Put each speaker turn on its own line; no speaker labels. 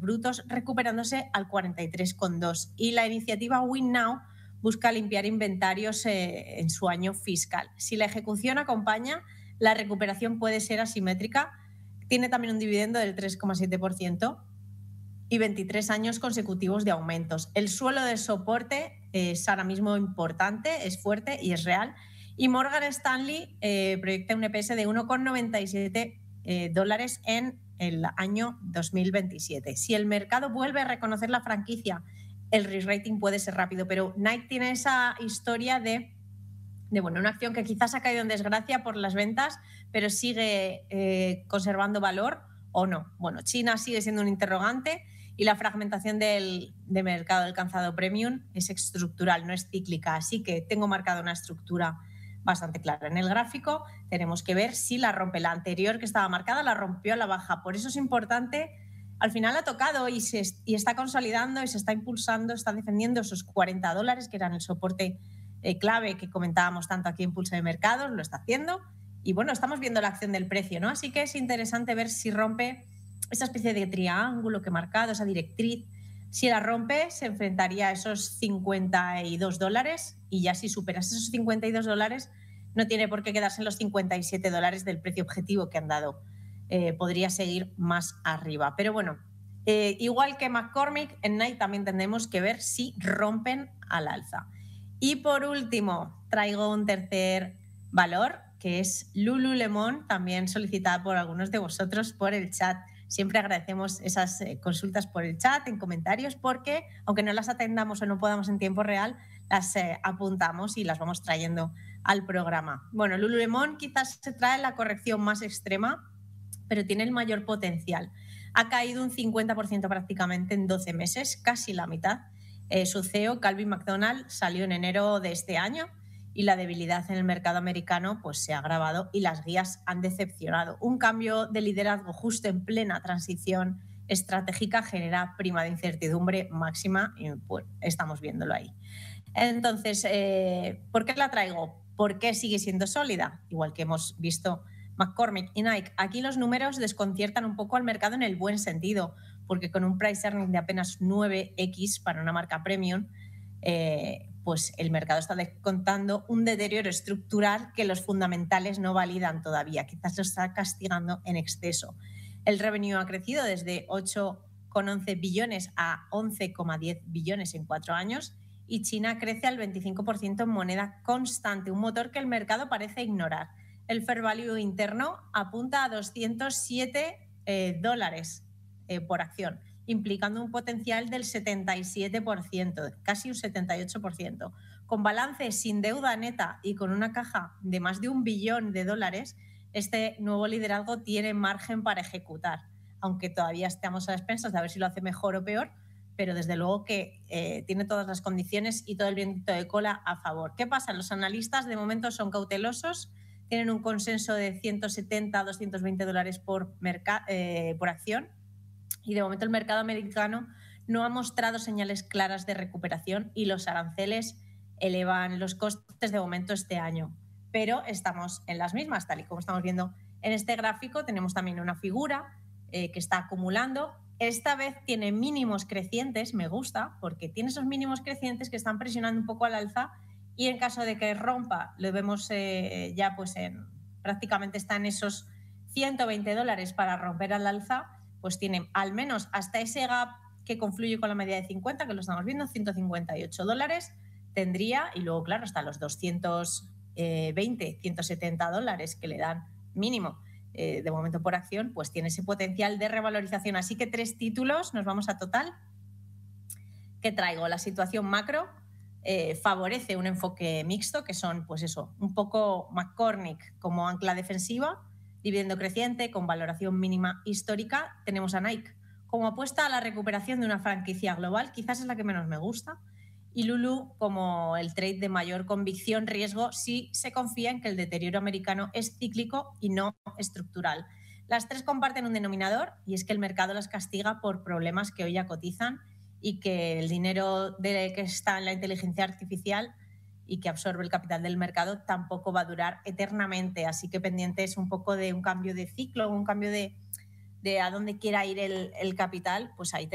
brutos, recuperándose al 43,2%. Y la iniciativa Win Now busca limpiar inventarios en su año fiscal. Si la ejecución acompaña, la recuperación puede ser asimétrica. Tiene también un dividendo del 3,7% y 23 años consecutivos de aumentos. El suelo de soporte es ahora mismo importante, es fuerte y es real. Y Morgan Stanley proyecta un EPS de $1,97 en el año 2027. Si el mercado vuelve a reconocer la franquicia, el re-rating puede ser rápido, pero Nike tiene esa historia de una acción que quizás ha caído en desgracia por las ventas, pero sigue conservando valor o no. Bueno, China sigue siendo un interrogante y la fragmentación del mercado del calzado premium es estructural, no es cíclica, así que tengo marcada una estructura bastante clara. En el gráfico tenemos que ver si la rompe. La anterior que estaba marcada la rompió a la baja, por eso es importante. Al final ha tocado y está consolidando y se está impulsando, está defendiendo esos $40, que eran el soporte clave que comentábamos tanto aquí en Pulso de Mercados, lo está haciendo. Y bueno, estamos viendo la acción del precio, ¿no? Así que es interesante ver si rompe esa especie de triángulo que he marcado, esa directriz. Si la rompe, se enfrentaría a esos $52 y ya si superas esos $52, no tiene por qué quedarse en los $57 del precio objetivo que han dado. Podría seguir más arriba. Pero bueno, igual que McCormick, en Nike también tendremos que ver si rompen al alza. Y por último, traigo un tercer valor, que es Lululemon, también solicitada por algunos de vosotros por el chat. Siempre agradecemos esas consultas por el chat, en comentarios, porque aunque no las atendamos o no podamos en tiempo real, las apuntamos y las vamos trayendo al programa. Bueno, Lululemon quizás se trae la corrección más extrema, pero tiene el mayor potencial. Ha caído un 50% prácticamente en 12 meses, casi la mitad. Su CEO, Calvin McDonald, salió en enero de este año y la debilidad en el mercado americano pues, se ha agravado y las guías han decepcionado. Un cambio de liderazgo justo en plena transición estratégica genera prima de incertidumbre máxima y pues, estamos viéndolo ahí. Entonces, ¿por qué la traigo? ¿Por qué sigue siendo sólida? Igual que hemos visto McCormick y Nike. Aquí los números desconciertan un poco al mercado en el buen sentido, porque con un price earning de apenas 9x para una marca premium, pues el mercado está descontando un deterioro estructural que los fundamentales no validan todavía. Quizás lo está castigando en exceso. El revenue ha crecido desde 8,11 billones a 11,10 billones en 4 años y China crece al 25% en moneda constante, un motor que el mercado parece ignorar. El fair value interno apunta a $207 por acción, implicando un potencial del 77%, casi un 78%. Con balance sin deuda neta y con una caja de más de $1 billón, este nuevo liderazgo tiene margen para ejecutar, aunque todavía estamos a expensas de a ver si lo hace mejor o peor, pero desde luego que tiene todas las condiciones y todo el viento de cola a favor. ¿Qué pasa? Los analistas de momento son cautelosos, tienen un consenso de $170 a $220 por acción y de momento el mercado americano no ha mostrado señales claras de recuperación y los aranceles elevan los costes de momento este año. Pero estamos en las mismas, tal y como estamos viendo en este gráfico. Tenemos también una figura que está acumulando. Esta vez tiene mínimos crecientes, me gusta, porque tiene esos mínimos crecientes que están presionando un poco al alza y en caso de que rompa, lo vemos ya pues prácticamente está en esos $120 para romper al alza, pues tiene al menos hasta ese gap que confluye con la media de 50, que lo estamos viendo, $158 tendría, y luego claro hasta los $220, $170 que le dan mínimo de momento por acción, pues tiene ese potencial de revalorización. Así que 3 títulos, nos vamos a total. ¿Qué traigo? La situación macro favorece un enfoque mixto, que son, pues eso, un poco McCormick como ancla defensiva, dividendo creciente con valoración mínima histórica. Tenemos a Nike como apuesta a la recuperación de una franquicia global, quizás es la que menos me gusta, y Lulu como el trade de mayor convicción riesgo si se confía en que el deterioro americano es cíclico y no estructural. Las 3 comparten un denominador y es que el mercado las castiga por problemas que hoy ya cotizan y que el dinero que está en la inteligencia artificial y que absorbe el capital del mercado tampoco va a durar eternamente. Así que pendientes un poco de un cambio de ciclo, un cambio de a dónde quiera ir el capital, pues ahí